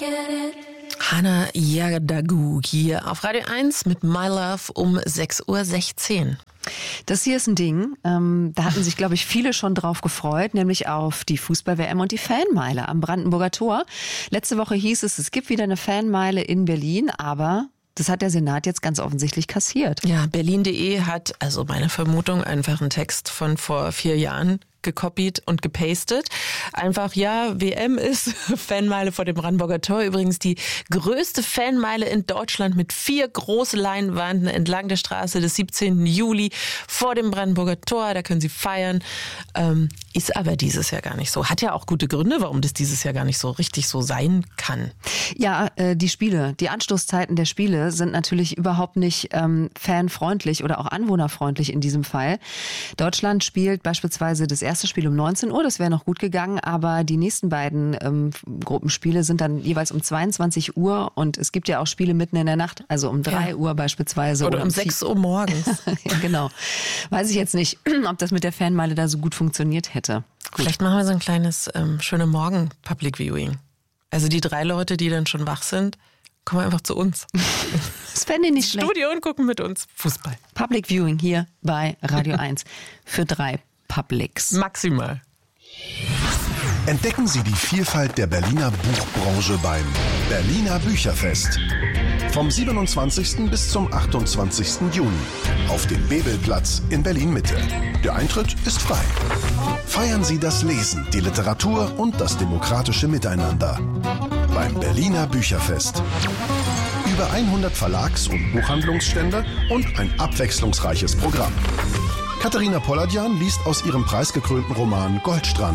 Hannah Yadagu hier auf Radio 1 mit My Love um 6:16 Uhr. Das hier ist ein Ding, da hatten sich, glaube ich, viele schon drauf gefreut, nämlich auf die Fußball-WM und die Fanmeile am Brandenburger Tor. Letzte Woche hieß es, es gibt wieder eine Fanmeile in Berlin, aber das hat der Senat jetzt ganz offensichtlich kassiert. Ja, Berlin.de hat, also meine Vermutung, einfach einen Text von vor 4 Jahren gekopiert und gepastet. Einfach, ja, WM ist Fanmeile vor dem Brandenburger Tor. Übrigens die größte Fanmeile in Deutschland mit 4 Großleinwanden entlang der Straße des 17. Juli vor dem Brandenburger Tor. Da können Sie feiern. Ist aber dieses Jahr gar nicht so. Hat ja auch gute Gründe, warum das dieses Jahr gar nicht so richtig so sein kann. Ja, die Spiele, die Anstoßzeiten der Spiele sind natürlich überhaupt nicht fanfreundlich oder auch anwohnerfreundlich in diesem Fall. Deutschland spielt beispielsweise das erste Spiel um 19 Uhr, das wäre noch gut gegangen, aber die nächsten beiden Gruppenspiele sind dann jeweils um 22 Uhr und es gibt ja auch Spiele mitten in der Nacht, also um 3 Uhr beispielsweise. Oder um 6 Uhr morgens. Ja, genau. Weiß ich jetzt nicht, ob das mit der Fanmeile da so gut funktioniert hätte. Gut. Vielleicht machen wir so ein kleines schöne Morgen Public Viewing. Also die 3 Leute, die dann schon wach sind, kommen einfach zu uns. Das fände ich nicht schlecht. Studio und gucken mit uns Fußball. Public Viewing hier bei Radio 1 für 3 Publics. Maximal. Entdecken Sie die Vielfalt der Berliner Buchbranche beim Berliner Bücherfest. Vom 27. bis zum 28. Juni auf dem Bebelplatz in Berlin-Mitte. Der Eintritt ist frei. Feiern Sie das Lesen, die Literatur und das demokratische Miteinander beim Berliner Bücherfest. Über 100 Verlags- und Buchhandlungsstände und ein abwechslungsreiches Programm. Katharina Polladjan liest aus ihrem preisgekrönten Roman Goldstrand.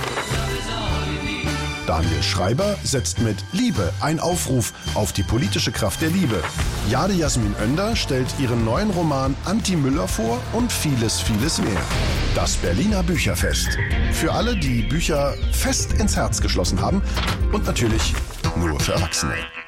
Daniel Schreiber setzt mit Liebe ein Aufruf auf die politische Kraft der Liebe. Jade Jasmin Önder stellt ihren neuen Roman Anti Müller vor und vieles, vieles mehr. Das Berliner Bücherfest. Für alle, die Bücher fest ins Herz geschlossen haben und natürlich nur für Erwachsene.